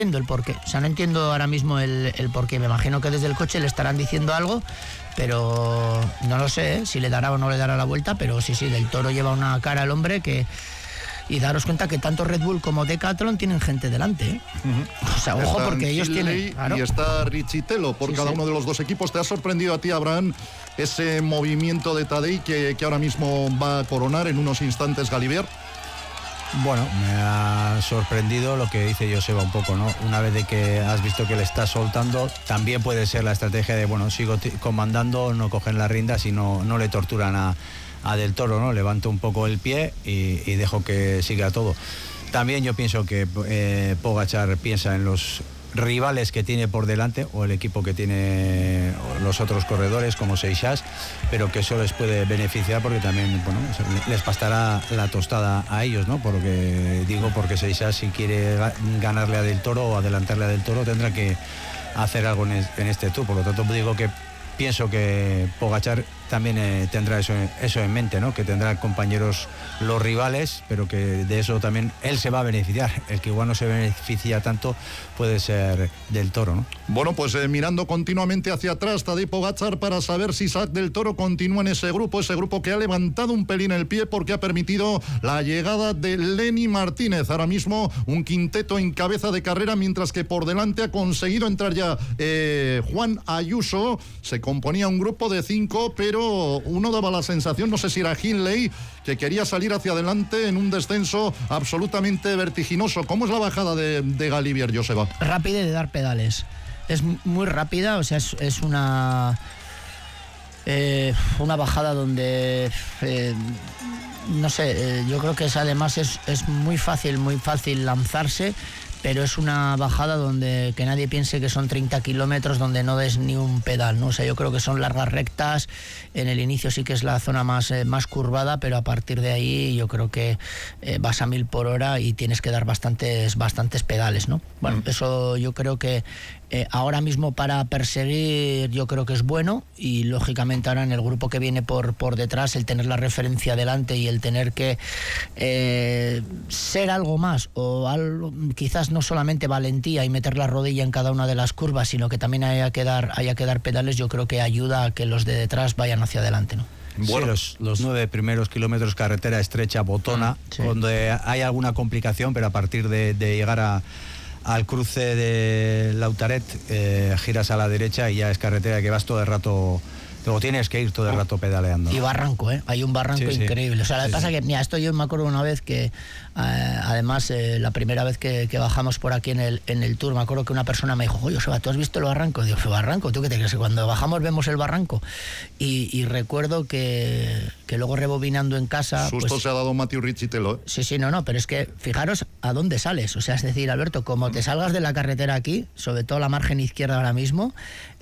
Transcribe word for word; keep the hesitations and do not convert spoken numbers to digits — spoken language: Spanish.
entiendo el porqué, o sea, no entiendo ahora mismo el, el porqué. Me imagino que desde el coche le estarán diciendo algo, pero no lo sé, ¿eh? Si le dará o no le dará la vuelta, pero sí, sí, Del Toro lleva una cara al hombre que... Y daros cuenta que tanto Red Bull como Decathlon tienen gente delante, ¿eh? Uh-huh. O sea, ojo, Están porque ellos Hindley tienen... Claro. Y está Richitelo por sí, cada sí. uno de los dos equipos. ¿Te ha sorprendido a ti, Abraham, ese movimiento de Tadej que, que ahora mismo va a coronar en unos instantes Galibier? Bueno, me ha sorprendido lo que dice Joseba un poco, ¿no? Una vez de que has visto que le estás soltando, también puede ser la estrategia de, bueno, sigo t- comandando, no cogen las riendas y no, no le torturan a, a Del Toro, ¿no? Levanto un poco el pie y, y dejo que siga todo. También yo pienso que eh, Pogačar piensa en los rivales que tiene por delante o el equipo que tiene los otros corredores como Seixas, pero que eso les puede beneficiar porque también, bueno, les pasará la tostada a ellos, ¿no? Por lo que digo, porque Seixas, si quiere ganarle a Del Toro o adelantarle a Del Toro, tendrá que hacer algo en, es, en este tour. Por lo tanto, digo que pienso que Pogačar también eh, tendrá eso, eso en mente, ¿no? Que tendrá compañeros los rivales, pero que de eso también él se va a beneficiar. El que igual no se beneficia tanto puede ser Del Toro, ¿no? Bueno, pues eh, mirando continuamente hacia atrás, Tadej Pogačar, para saber si Isaac Del Toro continúa en ese grupo, ese grupo que ha levantado un pelín el pie porque ha permitido la llegada de Lenny Martínez. Ahora mismo un quinteto en cabeza de carrera, mientras que por delante ha conseguido entrar ya eh, Juan Ayuso. Se componía un grupo de cinco, pero uno daba la sensación, no sé si era Hindley, que quería salir hacia adelante en un descenso absolutamente vertiginoso. ¿Cómo es la bajada de, de Galibier, Joseba? Rápida de dar pedales. Es muy rápida, o sea, es, es una eh, una bajada donde eh, no sé, eh, yo creo que es, además es, es muy fácil, muy fácil lanzarse, pero es una bajada donde que nadie piense que son treinta kilómetros donde no des ni un pedal, ¿no? O sea, yo creo que son largas rectas. En el inicio sí que es la zona más, eh, más curvada, pero a partir de ahí yo creo que eh, vas a mil por hora y tienes que dar bastantes, bastantes pedales, ¿no? Bueno, mm. eso yo creo que eh, ahora mismo para perseguir yo creo que es bueno, y lógicamente ahora en el grupo que viene por, por detrás, el tener la referencia delante y el tener que eh, ser algo más, o algo, quizás no solamente valentía y meter la rodilla en cada una de las curvas, sino que también haya que dar, haya que dar pedales, yo creo que ayuda a que los de detrás vayan hacia adelante, ¿no? Bueno, sí, los, los nueve primeros kilómetros carretera estrecha, botona, sí, donde hay alguna complicación, pero a partir de, de llegar a, al cruce de Lautaret, eh, giras a la derecha y ya es carretera que vas todo el rato. Luego tienes que ir todo el rato pedaleando. Y barranco, ¿eh? Hay un barranco sí, increíble. Sí. O sea, lo que sí, pasa es sí. que, mira, esto yo me acuerdo una vez que, eh, además, eh, la primera vez que, que bajamos por aquí en el, en el tour, me acuerdo que una persona me dijo, oye, Joseba, ¿tú has visto el barranco? Digo, ¿qué barranco? ¿Tú qué te crees? Que cuando bajamos vemos el barranco. Y, y recuerdo que, que luego rebobinando en casa... Susto pues, se ha dado Matthew Richitelo, ¿eh? Sí, sí, no, no, pero es que fijaros a dónde sales. O sea, es decir, Alberto, como te salgas de la carretera aquí, sobre todo la margen izquierda ahora mismo,